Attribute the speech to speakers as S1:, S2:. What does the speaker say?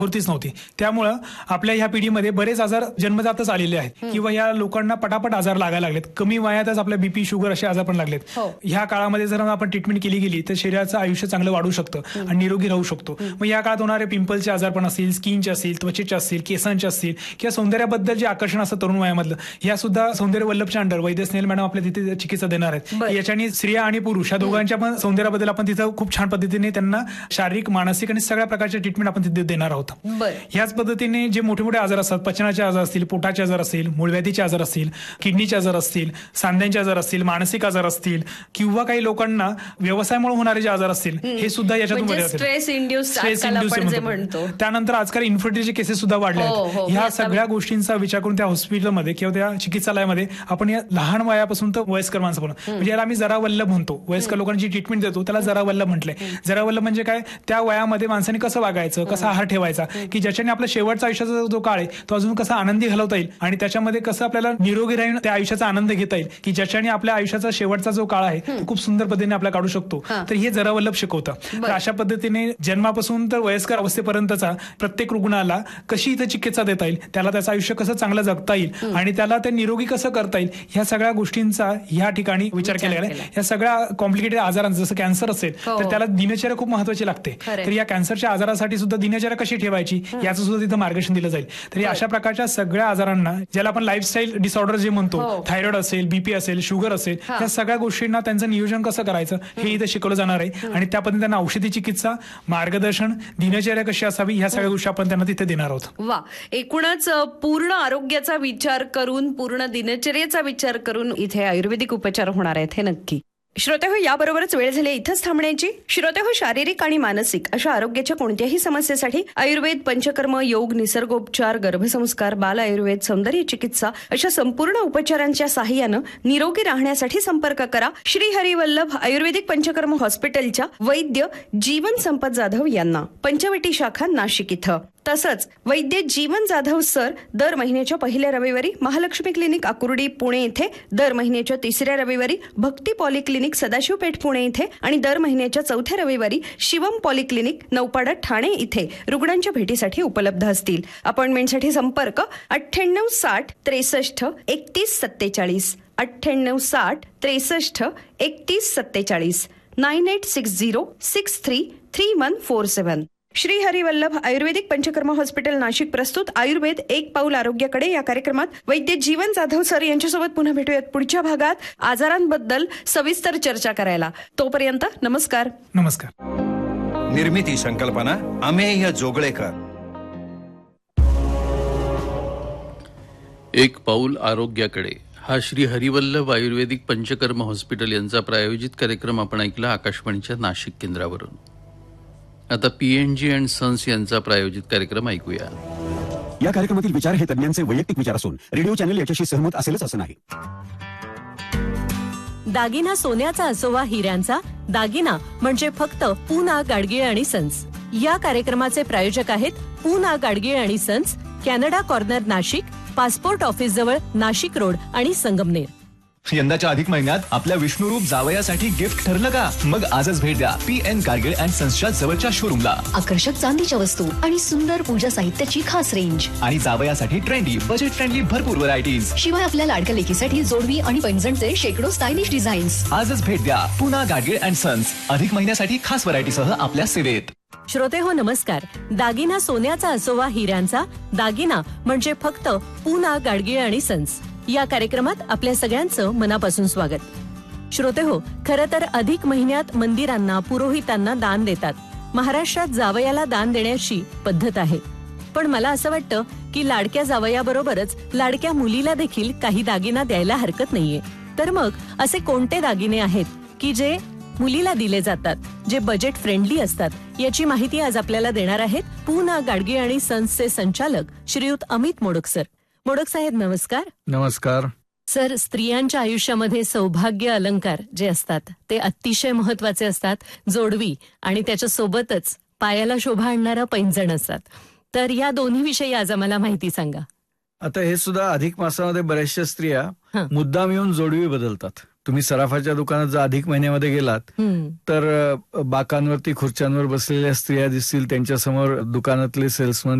S1: होतीच नव्हती. त्यामुळं आपल्या ह्या पिढीमध्ये बरेच आजार जन्मजातच आलेले आहेत किंवा या लोकांना पटापट आजार लागायला लागलेत. कमी वयातच आपल्या बीपी शुगर असे आजार पण लागलेत. ह्या काळामध्ये जर आपण ट्रीटमेंट केली गेली तर शरीराचं आयुष्य चांगलं वाढू शकतं आणि निरोगी राहू शकतो. मग या काळात होणारे पिंपलचे आजार पण असतील, स्किनचे असतील, त्वचेचे असतील, केसांचे असतील किंवा सौंदर्याबद्दल जे आकर्षण असतं तरुण वयामधलं, या सुद्धा सौंदर्य वल्लभच्या अंडर वैद्य स्नेहल मॅडम आपल्या तिथे चिकित्सा देणार आहेत. याच्याने स्त्रिया आणि पुरुष या दोघांच्या पण सौंदर्याबद्दल आपण तिथं खूप छान पद्धतीने त्यांना शारीरिक, मानसिक आणि सगळ्या प्रकारचे ट्रीटमेंट आपण तिथे देणार आहोत. ह्याच पद्धतीने जे मोठे मोठे आजार असतात, पचनाचे आजार असतील, पोटाचे आजार असतील, मूळव्याधीचे आजार असतील, किडनीचे आजार असतील, सांध्यांचे आजार असतील, मानसिक आजार असतील किंवा काही लोकांना व्यवसायामुळे होणारे जे आजार असतील हे सुद्धा याच्यातून
S2: स्ट्रेस इंड्यूस म्हणतो.
S1: त्यानंतर आजकाल इन्फर्टिलिटी केसेस सुद्धा वाढल्या आहेत. ह्या सगळ्या गोष्टींचा विचार करून त्या हॉस्पिटलमध्ये किंवा त्या चिकित्सालयामध्ये आपण या लहान वयापासून तर वयस्कर माणसं म्हणजे याला आम्ही जरा वल्लभ म्हणतो. वयस्कर लोकांची ट्रीटमेंट देतो त्याला जरा वल्लभ म्हटलंय. जरा वल्लभ म्हणजे काय, त्या वयामध्ये माणसाने कसं वागायचं, कसा आहार ठेवायचा की ज्याच्याने आपला शेवटचा आयुष्याचा जो काळ आहे तो अजून कसा आनंदी घालवता येईल आणि त्याच्यामध्ये कसं आपल्याला निरोगी राहून त्या आयुष्याचा आनंद घेता येईल की ज्याच्याने आपल्या आयुष्याचा शेवटचा जो काळ आहे तो खूप सुंदर पद्धतीने आपल्याला काढू शकतो. तर हे जरा वल्लभ शिकवतं. तर अशा पद्धतीने जन्मापासून तर वयस्कर अवस्थेपर्यंतचा प्रत्येक रुग्णाला कशी इथं चिकित्सा देता येईल, त्याला त्याचं आयुष्य कसं चांगलं जगता येईल आणि त्याला ते निरोगी कसं करता येईल, ह्या सगळ्या गोष्टींचा ह्या ठिकाणी विचार केला गेला. या सगळ्या कॉम्प्लिकेटेड आजारांचा, जसं कॅन्सर असेल तर त्याला दिनचर्या खूप महत्वाची लागते. तर या कॅन्सरच्या आजारासाठी सुद्धा दिनचर्या कशी ठेवायची याचं सुद्धा तिथं मार्गदर्शन दिलं जाईल. तर अशा प्रकारच्या सगळ्या आजारांना, ज्याला आपण लाईफस्टाईल डिसऑर्डर जे म्हणतो, थायरॉइड असेल, बीपी असेल, शुगर असेल, या सगळ्या गोष्टींना त्यांचं नियोजन कसं करायचं हे इथं शिकवलं जाणार आहे आणि त्या पद्धतीने त्यांना औषधी चिकित्सा, मार्गदर्शन, दिनचर्या कशी असावी ह्या सगळ्या गोष्टी आपण त्यांना तिथे देणार आहोत.
S2: वा, एकूणच पूर्ण आरोग्याचा विचार करून, पूर्ण दिनचर्येचा विचार करून इथे आयुर्वेदिक उपचार होणार आहेत हे नक्की. श्रोतेहो, याबरोबरच वेळ झाली इथंच थांबण्याची. श्रोतेहो, शारीरिक आणि मानसिक अशा आरोग्याच्या कोणत्याही समस्येसाठी आयुर्वेद, पंचकर्म, योग, निसर्गोपचार, गर्भसंस्कार, बाल आयुर्वेद, सौंदर्य चिकित्सा अशा संपूर्ण उपचारांच्या साहाय्यानं निरोगी राहण्यासाठी संपर्क करा श्री हरिवल्लभ आयुर्वेदिक पंचकर्म हॉस्पिटलच्या वैद्य जीवन संपत जाधव यांना, पंचवटी शाखा, नाशिक इथं. तसंच वैद्य जीवन जाधव सर दर महिन्याच्या पहिल्या रविवारी महालक्ष्मी क्लिनिक आकुर्डी पुणे इथे, दर महिन्याच्या तिसऱ्या रविवारी भक्ती पॉलिक्लिनिक सदाशिवपेठ पुणे इथे आणि दर महिन्याच्या चौथ्या रविवारी शिवम पॉलिक्लिनिक नौपाडा ठाणे इथे रुग्णांच्या भेटीसाठी उपलब्ध असतील. अपॉइंटमेंटसाठी संपर्क 98 60 63 31 47, 98 60 63 31 47, 9860 63 3147. श्री हरिवल्लभ आयुर्वेदिक पंचकर्म हॉस्पिटल नाशिक प्रस्तुत आयुर्वेद एक पाऊल आरोग्याकडे या कार्यक्रमात वैद्य जीवन जाधव सर यांच्यासोबत पुन्हा भेटूयात पुढच्या भागात आजारांबद्दल सविस्तर चर्चा करायला. तोपर्यंत नमस्कार.
S3: नमस्कार. निर्मिती संकल्पना अमेय जोगळेकर.
S4: एक पाऊल आरोग्याकडे हा श्री हरिवल्लभ आयुर्वेदिक पंचकर्म हॉस्पिटल यांचा प्रायोजित कार्यक्रम आपण ऐकला आकाशवाणीच्या नाशिक केंद्रावरून. आता PNG अँड सन्स यांचा प्रायोजित कार्यक्रम ऐकूया.
S5: या कार्यक्रमातील विचार हे तज्ञांचे वैयक्तिक विचार असून रेडिओ चॅनल याच्याशी सहमत असेलच असं नाही.
S6: दागिना सोन्याचा असो वा हिऱ्यांचा, दागिना म्हणजे फक्त पूना गाडगीळ आणि सन्स. या कार्यक्रमाचे प्रायोजक आहेत पूना गाडगीळ आणि sons, Canada corner, Nashik, passport office जवळ, नाशिक रोड आणि संगमनेर.
S7: यंदाच्या अधिक महिन्यात आपल्या विष्णुरूप जावयासाठी गिफ्ट ठरलं का? मग आजच भेट द्या PN गाडगीळ अँड सन्सच्या जवळच्या शोरूमला.
S8: आकर्षक चांदीच्या वस्तू आणि सुंदर पूजा साहित्याची खास रेंज
S7: आणि जावयासाठी ट्रेंडी, बजेट फ्रेंडली भरपूर व्हरायटीज.
S8: शिवाय आपल्या लाडक्या लेकीसाठी जोडवी आणि पैंजणचे शेकडो स्टायलिश डिझाईन्स.
S7: आजच भेट द्या पुना गाडगीळ अँड सन्स. अधिक महिन्यासाठी खास व्हरायटीसह आपल्या सेवेत.
S6: श्रोते हो, नमस्कार. दागिना सोन्याचा असो वा हिऱ्यांचा, दागिना म्हणजे फक्त पूना गाडगीळ आणि सन्स. या कार्यक्रमात आपल्या सगळ्यांचं मनापासून स्वागत. श्रोते हो, खरं तर अधिक महिन्यात मंदिरांना, पुरोहितांना दान देतात. महाराष्ट्रात जावयाला दान देण्याची पद्धत आहे. पण मला असं वाटतं की लाडक्या जावयाबरोबरच लाडक्या मुलीला देखील काही दागिना द्यायला हरकत नाहीये. तर मग असे कोणते दागिने आहेत की जे मुलीला दिले जातात, जे बजेट फ्रेंडली असतात, याची माहिती आज आपल्याला देणार आहेत पूना गाडगीळ आणि सन्सचे संचालक श्रीयुत अमित मोडक सर. मोडक साहेब, नमस्कार.
S9: नमस्कार
S6: सर. स्त्रियांच्या आयुष्यामध्ये सौभाग्य अलंकार जे असतात ते अतिशय महत्वाचे असतात. जोडवी आणि त्याच्या सोबतच पायाला शोभा आणणारा पैंजण असतात. तर या दोन्ही विषयी आज आम्हाला माहिती सांगा.
S9: आता हे सुद्धा अधिक मासामध्ये बऱ्याचशा स्त्रिया मुद्दाम येऊन जोडवी बदलतात. तुम्ही सराफाच्या दुकानात जर अधिक महिन्यामध्ये गेलात तर बाकांवरती खुर्च्यांवर बसलेल्या स्त्रिया दिसतील, त्यांच्यासमोर दुकानातले सेल्समन